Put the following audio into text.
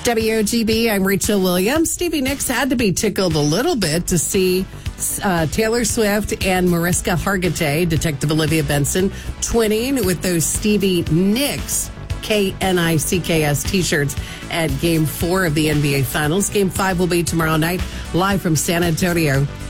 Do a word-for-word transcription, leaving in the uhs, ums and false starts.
W O G B, I'm Rachel Williams. Stevie Nicks had to be tickled a little bit to see uh, Taylor Swift and Mariska Hargitay, Detective Olivia Benson, twinning with those Stevie Nicks, K N I C K S t-shirts at Game four of the N B A Finals. Game five will be tomorrow night, live from San Antonio.